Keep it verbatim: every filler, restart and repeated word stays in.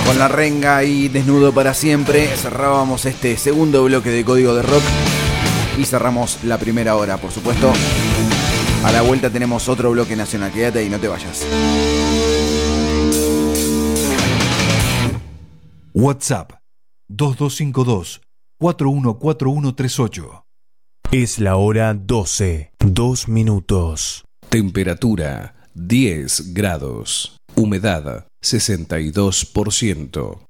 Con La Renga y Desnudo para Siempre cerrábamos este segundo bloque de Código de Rock y cerramos la primera hora, por supuesto. A la vuelta tenemos otro bloque nacional. Quédate ahí, no te vayas. WhatsApp dos dos cinco dos, cuatro uno cuatro uno tres ocho. Es la hora doce, dos minutos. Temperatura diez grados. Humedad sesenta y dos por ciento.